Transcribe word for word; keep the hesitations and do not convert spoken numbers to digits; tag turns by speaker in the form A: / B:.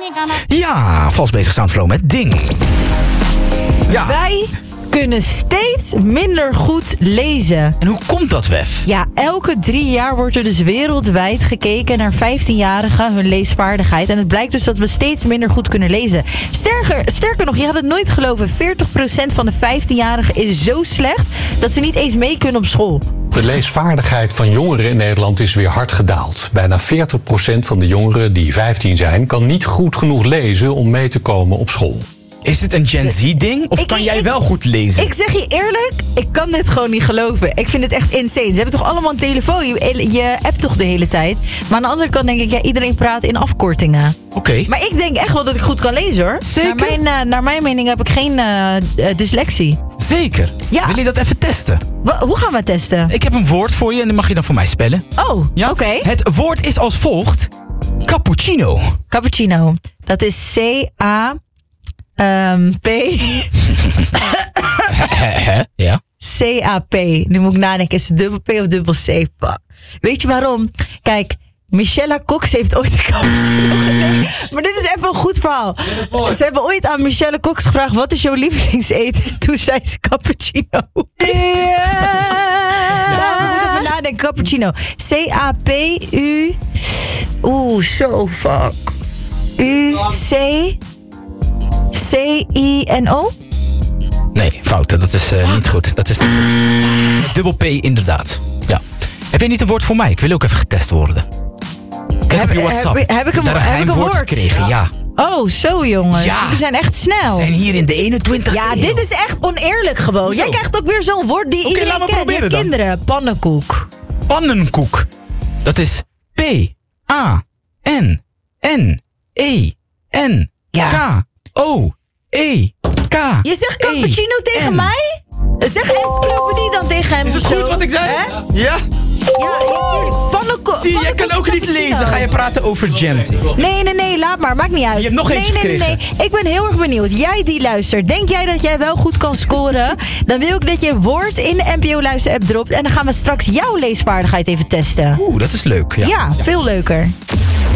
A: Ja, vals bezig Soundflow met Ding. Ja.
B: Wij kunnen steeds minder goed lezen.
A: En hoe komt dat, Wef?
B: Ja, elke drie jaar wordt er dus wereldwijd gekeken naar vijftienjarigen, hun leesvaardigheid. En het blijkt dus dat we steeds minder goed kunnen lezen. Sterker, sterker nog, je gaat het nooit geloven. veertig procent van de vijftienjarigen is zo slecht dat ze niet eens mee kunnen op school.
C: De leesvaardigheid van jongeren in Nederland is weer hard gedaald. Bijna veertig procent van de jongeren die vijftien zijn kan niet goed genoeg lezen om mee te komen op school.
A: Is het een Gen Z-ding? Of
B: Ik-
A: kan
B: ik-
A: jij wel goed lezen?
B: Ik zeg je eerlijk, ik kan dit gewoon niet geloven. Ik vind het echt insane. Ze hebben toch allemaal een telefoon? Je, je appt toch de hele tijd? Maar aan de andere kant denk ik, ja, iedereen praat in afkortingen.
A: Oké. Okay.
B: Maar ik denk echt wel dat ik goed kan lezen, hoor.
A: Zeker?
B: Naar mijn, uh, naar mijn mening heb ik geen uh, uh, dyslexie.
A: Zeker.
B: Ja.
A: Wil je dat even testen?
B: Wa- hoe gaan we het testen?
A: Ik heb een woord voor je en dan mag je dan voor mij spellen.
B: Oh,
A: Ja?
B: oké.
A: Het woord is als volgt. Cappuccino.
B: Cappuccino. Dat is C-A... Um, P.
A: Ja.
B: C A P. Nu moet ik nadenken, is het dubbel P of dubbel C? Fuck. Weet je waarom? Kijk, Michelle Cox heeft ooit een cappuccino genomen. Maar dit is even een goed verhaal. Ze hebben ooit aan Michelle Cox gevraagd, wat is jouw lievelingseten? En toen zei ze cappuccino. Ja. Nou, we moeten even nadenken, cappuccino. C A P U... Oeh, zo fuck. U C... C I N O?
A: Nee, fout. Dat is uh, niet goed. Dat is niet goed. Dubbel P inderdaad. Ja. Heb jij niet een woord voor mij? Ik wil ook even getest worden. Kijk
B: Heb-
A: op je WhatsApp.
B: heb- heb ik een-
A: Daar
B: heb ik
A: geheim
B: een woord?
A: gekregen, ja.
B: Oh, zo jongens.
A: Ja.
B: We zijn echt snel.
A: We zijn hier in de eenentwintigste
B: Ja,
A: eeuw.
B: dit is echt oneerlijk gewoon.
A: Hoezo?
B: Jij krijgt ook weer zo'n woord die
A: Oké,
B: iedereen
A: laat me
B: kent. Je
A: proberen
B: hebt
A: dan.
B: kinderen. Pannenkoek.
A: Pannenkoek. Dat is P A N N E N
B: Ja.
A: K O E K.
B: Je zegt cappuccino
A: E
B: tegen
A: N.
B: mij? Zeg encyclopedie dan tegen hem.
A: Is het
B: of zo.
A: goed wat ik zei?
B: Hè?
A: Ja.
B: Ja, natuurlijk. Pannenkoek.
A: Zie je, jij kan ook niet lezen. Ga je praten over Gen Z.
B: Nee, nee, nee, laat maar. Maakt niet uit.
A: Je hebt nog
B: nee,
A: eentje
B: nee, nee, nee. Ik ben heel erg benieuwd. Jij die luistert. Denk jij dat jij wel goed kan scoren? Dan wil ik dat je een woord in de N P O Luister app dropt. En dan gaan we straks jouw leesvaardigheid even testen.
A: Oeh, dat is leuk. Ja.
B: Ja, veel leuker.